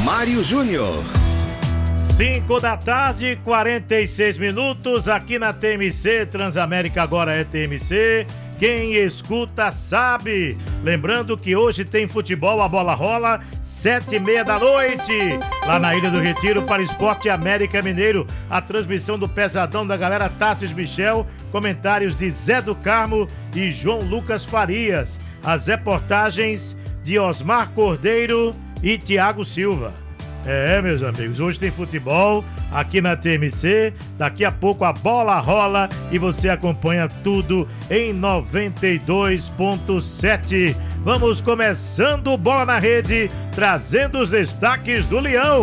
Mário Júnior. 5 da tarde, 46 minutos, aqui na TMC, Transamérica agora é TMC, quem escuta sabe. Lembrando que hoje tem futebol, a bola rola, 7h30 da noite, lá na Ilha do Retiro, para Esporte América Mineiro. A transmissão do pesadão da galera Tassis Michel, comentários de Zé do Carmo e João Lucas Farias. As reportagens de Osmar Cordeiro e Tiago Silva. Meus amigos, hoje tem futebol aqui na TMC, daqui a pouco a bola rola e você acompanha tudo em 92.7. Vamos começando Bola na Rede, trazendo os destaques do Leão.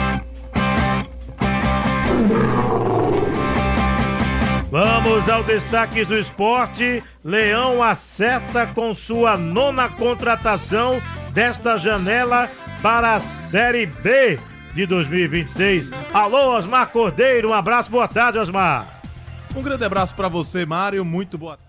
Vamos ao destaque do esporte. Leão acerta com sua 9ª contratação desta janela para a Série B de 2026. Alô, Osmar Cordeiro, um abraço, boa tarde, Osmar. Um grande abraço para você, Mário, muito boa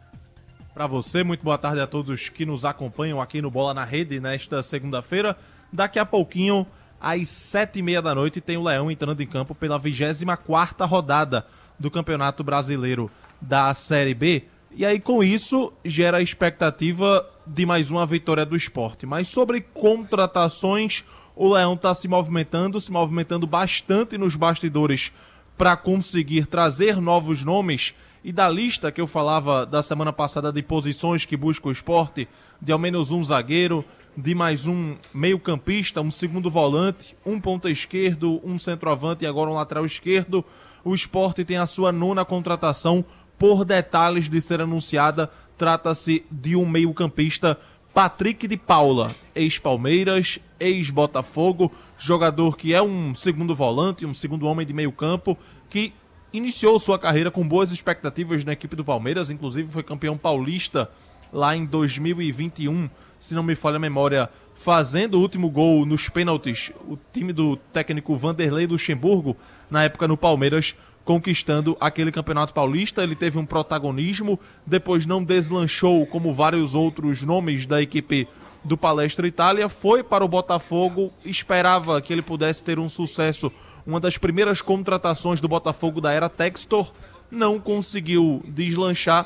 tarde a todos que nos acompanham aqui no Bola na Rede nesta segunda-feira. Daqui a pouquinho, às 7h30 da noite, tem o Leão entrando em campo pela 24ª rodada do Campeonato Brasileiro da Série B. E aí, com isso, gera a expectativa de mais uma vitória do Sport. Mas sobre contratações, o Leão está se movimentando bastante nos bastidores para conseguir trazer novos nomes. E da lista que eu falava da semana passada de posições que busca o Sport, de ao menos um zagueiro, de mais um meio-campista, um segundo volante, um ponta esquerdo, um centroavante e agora um lateral esquerdo, o Sport tem a sua 9ª contratação por detalhes de ser anunciada. Trata-se de um meio-campista, Patrick de Paula, ex-Palmeiras, ex-Botafogo, jogador que é um segundo volante, um segundo homem de meio-campo, que iniciou sua carreira com boas expectativas na equipe do Palmeiras, inclusive foi campeão paulista lá em 2021, se não me falha a memória, fazendo o último gol nos pênaltis, o time do técnico Vanderlei Luxemburgo, na época no Palmeiras, conquistando aquele campeonato paulista. Ele teve um protagonismo, depois não deslanchou como vários outros nomes da equipe do Palestra Itália, foi para o Botafogo, esperava que ele pudesse ter um sucesso, uma das primeiras contratações do Botafogo da era Textor, não conseguiu deslanchar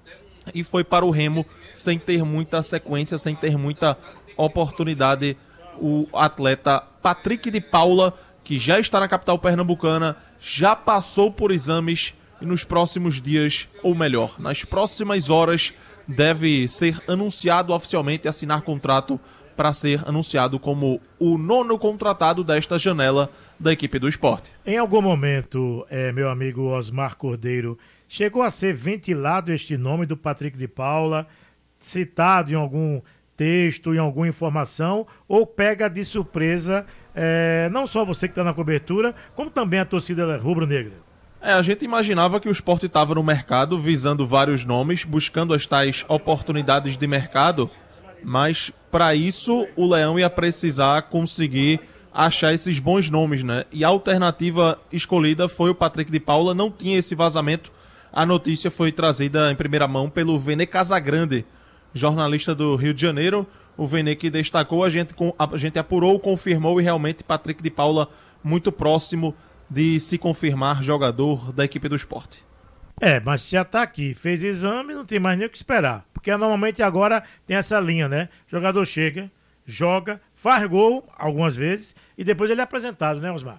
e foi para o Remo sem ter muita sequência, sem ter muita oportunidade. O atleta Patrick de Paula, que já está na capital pernambucana, já passou por exames e nos próximos dias, ou melhor, nas próximas horas, deve ser anunciado oficialmente, assinar contrato para ser anunciado como o 9º contratado desta janela da equipe do Sport. Em algum momento, meu amigo Osmar Cordeiro, chegou a ser ventilado este nome do Patrick de Paula, citado em algum texto, em alguma informação, ou pega de surpresa não só você que está na cobertura, como também a torcida rubro-negra? A gente imaginava que o Sport estava no mercado, visando vários nomes, buscando as tais oportunidades de mercado, mas para isso o Leão ia precisar conseguir achar esses bons nomes, né? E a alternativa escolhida foi o Patrick de Paula, não tinha esse vazamento. A notícia foi trazida em primeira mão pelo Vene Casagrande, jornalista do Rio de Janeiro. O Vene que destacou, a gente apurou, confirmou, e realmente Patrick de Paula muito próximo de se confirmar jogador da equipe do Sport. Mas já tá aqui, fez exame, não tem mais nem o que esperar. Porque normalmente agora tem essa linha, né? O jogador chega, joga, faz gol algumas vezes e depois ele é apresentado, né, Osmar?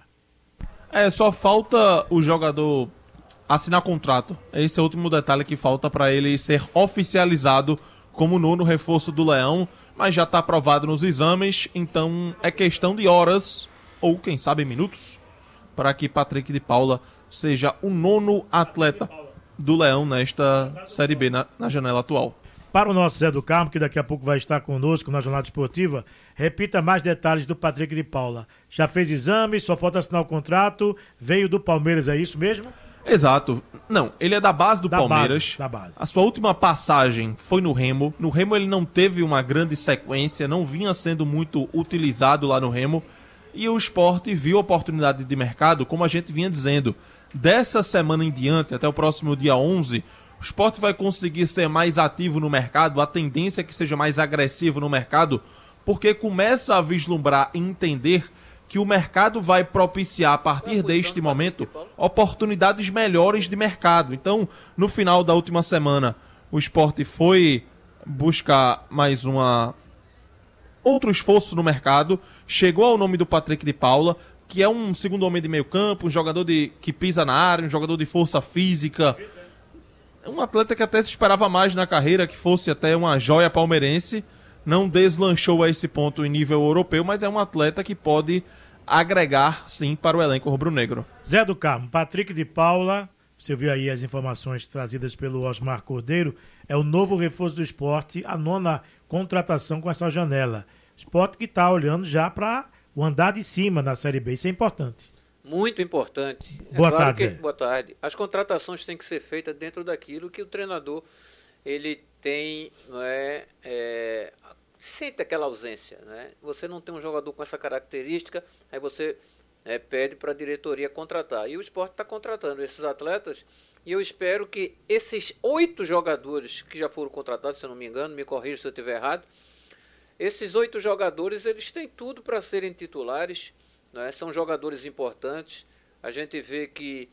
Só falta o jogador assinar contrato. Esse é o último detalhe que falta para ele ser oficializado como 9º reforço do Leão, mas já está aprovado nos exames, então é questão de horas, ou quem sabe minutos, para que Patrick de Paula seja o 9º atleta do Leão nesta Série B na janela atual. Para o nosso Zé do Carmo, que daqui a pouco vai estar conosco na Jornada Esportiva, repita mais detalhes do Patrick de Paula. Já fez exame, só falta assinar o contrato, veio do Palmeiras, é isso mesmo? Exato. Não, ele é da base do Palmeiras. Da base. A sua última passagem foi no Remo. No Remo ele não teve uma grande sequência, não vinha sendo muito utilizado lá no Remo. E o Sport viu a oportunidade de mercado, como a gente vinha dizendo. Dessa semana em diante, até o próximo dia 11, o Sport vai conseguir ser mais ativo no mercado, a tendência é que seja mais agressivo no mercado, porque começa a vislumbrar e entender que o mercado vai propiciar, a partir deste momento, oportunidades melhores de mercado. Então, no final da última semana, o Sport foi buscar mais outro esforço no mercado, chegou ao nome do Patrick de Paula, que é um segundo homem de meio campo, um jogador que pisa na área, um jogador de força física, um atleta que até se esperava mais na carreira, que fosse até uma joia palmeirense, não deslanchou a esse ponto em nível europeu, mas é um atleta que pode agregar, sim, para o elenco rubro-negro. Zé do Carmo, Patrick de Paula, você viu aí as informações trazidas pelo Osmar Cordeiro, é o novo reforço do Sport, a 9ª contratação com essa janela. Sport que está olhando já para o andar de cima na Série B, isso é importante. Muito importante. Boa tarde, Zé. Boa tarde. As contratações têm que ser feitas dentro daquilo que o treinador ele tem, não sente aquela ausência, né? Você não tem um jogador com essa característica, aí você pede para a diretoria contratar. E o Sport está contratando esses atletas, e eu espero que esses 8 jogadores que já foram contratados, se eu não me engano, me corrija se eu estiver errado, esses 8 jogadores, eles têm tudo para serem titulares, são jogadores importantes. A gente vê que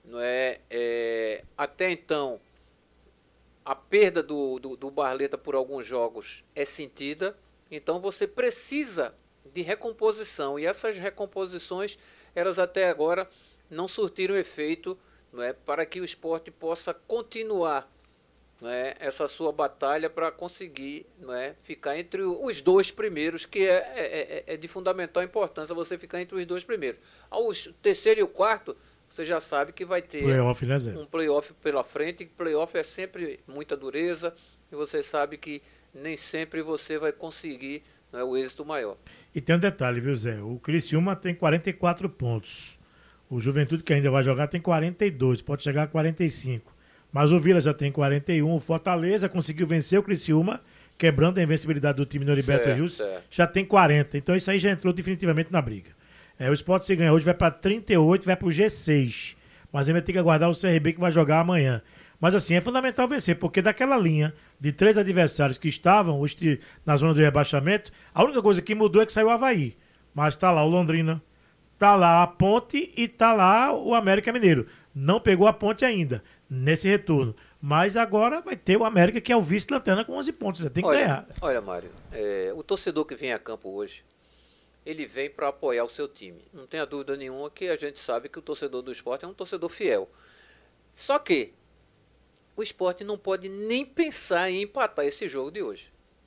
até então a perda do Barleta por alguns jogos é sentida, então você precisa de recomposição, e essas recomposições, elas até agora não surtiram efeito para que o Sport possa continuar essa sua batalha para conseguir ficar entre os 2 primeiros, que é de fundamental importância você ficar entre os 2 primeiros. Ao terceiro e o quarto, você já sabe que vai ter playoff, né, Zé? Um playoff pela frente, e playoff é sempre muita dureza, e você sabe que nem sempre você vai conseguir o êxito maior. E tem um detalhe, viu, Zé? O Criciúma tem 44 pontos. O Juventude, que ainda vai jogar, tem 42, pode chegar a 45. Mas o Vila já tem 41, o Fortaleza conseguiu vencer o Criciúma, quebrando a invencibilidade do time no Heriberto Rios, já tem 40. Então isso aí já entrou definitivamente na briga. O Sport, se ganhar hoje, vai para 38, vai para o G6. Mas ainda tem que aguardar o CRB, que vai jogar amanhã. Mas assim, é fundamental vencer, porque daquela linha de 3 adversários que estavam na zona do rebaixamento, a única coisa que mudou é que saiu o Avaí. Mas tá lá o Londrina, tá lá a Ponte e tá lá o América Mineiro. Não pegou a Ponte ainda, nesse retorno. Mas agora vai ter o América, que é o vice-lanterna com 11 pontos. Você tem que ganhar. Olha, Mário, o torcedor que vem a campo hoje, ele vem para apoiar o seu time. Não tenha dúvida nenhuma que a gente sabe que o torcedor do Sport é um torcedor fiel. Só que o Sport não pode nem pensar em empatar esse jogo de hoje.